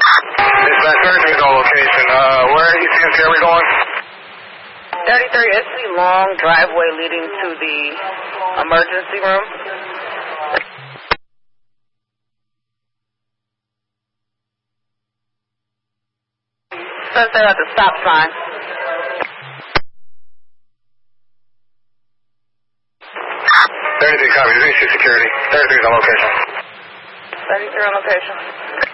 Dispatch 33 is on location. Where are ECMC are we going? 33, it's the long driveway leading to the emergency room. Says they're at the stop sign. 33 copy. This is security. 33 is on location. 33 on location.